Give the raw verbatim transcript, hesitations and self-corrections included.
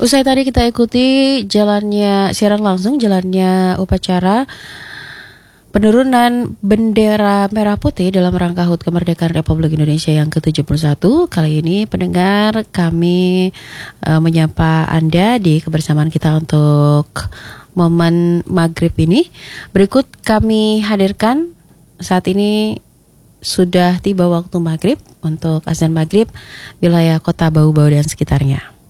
Usai tadi kita ikuti jalannya siaran langsung, jalannya upacara penurunan bendera merah putih dalam rangka H U T Kemerdekaan Republik Indonesia yang ke tujuh puluh satu. Kali ini pendengar kami uh, menyapa Anda di kebersamaan kita untuk momen maghrib ini. Berikut kami hadirkan saat ini sudah tiba waktu maghrib untuk azan maghrib wilayah kota Bau-Bau dan sekitarnya.